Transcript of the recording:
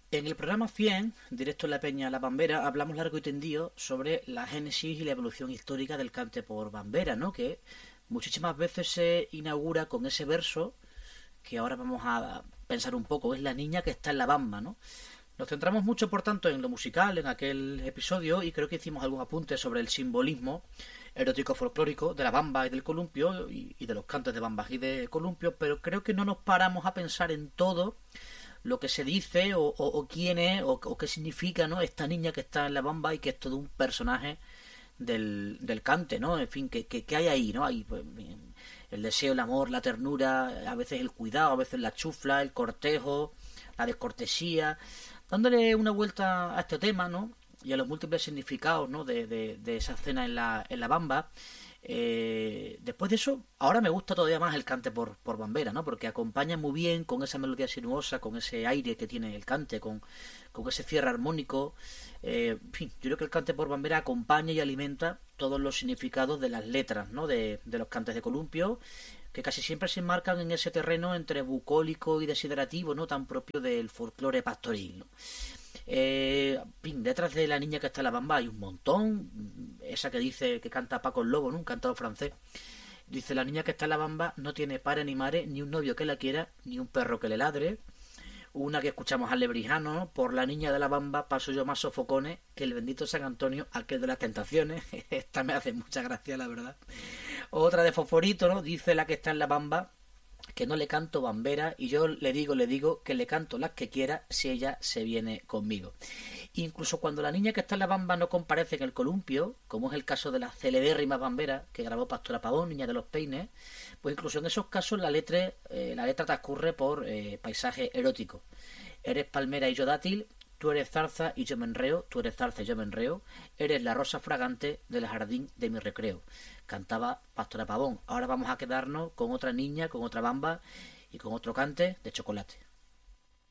En el programa 100, directo en la Peña La Bambera, hablamos largo y tendido sobre la génesis y la evolución histórica del cante por bambera, ¿no? Que muchísimas veces se inaugura con ese verso que ahora vamos a pensar un poco, es la niña que está en la bamba, ¿no? Nos centramos mucho, por tanto, en lo musical en aquel episodio y creo que hicimos algún apunte sobre el simbolismo erótico folclórico de la bamba y del columpio y de los cantos de bambas y de columpio, pero creo que no nos paramos a pensar en todo lo que se dice o quién es o qué significa, ¿no? Esta niña que está en la bamba y que es todo un personaje del cante, ¿no? En fin, que hay ahí, ¿no? Hay pues, el deseo, el amor, la ternura, a veces el cuidado, a veces la chufla, el cortejo, la descortesía, dándole una vuelta a este tema, ¿no? Y a los múltiples significados, ¿no? De esa escena en la bamba. Después de eso, ahora me gusta todavía más el cante por bambera, ¿no? Porque acompaña muy bien con esa melodía sinuosa, con ese aire que tiene el cante, con ese cierre armónico. En fin, yo creo que el cante por bambera acompaña y alimenta todos los significados de las letras, ¿no? De los cantes de columpio, que casi siempre se enmarcan en ese terreno entre bucólico y desiderativo, ¿no? Tan propio del folclore pastoril, ¿no? Detrás de la niña que está en la bamba hay un montón. Esa que dice que canta Paco el Lobo, ¿no? Un cantador francés. Dice: la niña que está en la bamba no tiene padre ni madre, ni un novio que la quiera, ni un perro que le ladre. Una que escuchamos al Lebrijano, ¿no? Por la niña de la bamba paso yo más sofocones que el bendito San Antonio, aquel de las tentaciones. Esta me hace mucha gracia, la verdad. Otra de Fosforito, ¿no? Dice la que está en la bamba que no le canto bambera y yo le digo que le canto las que quiera si ella se viene conmigo. Incluso cuando la niña que está en la bamba no comparece en el columpio, como es el caso de la celebérrima bambera que grabó Pastora Pavón, Niña de los Peines, pues incluso en esos casos la letra transcurre por paisaje erótico. Eres palmera y yo dátil, tú eres zarza y yo me enreo, tú eres zarza y yo me enreo, eres la rosa fragante del jardín de mi recreo. Cantaba Pastora Pavón. Ahora vamos a quedarnos con otra niña, con otra bamba y con otro cante de chocolate.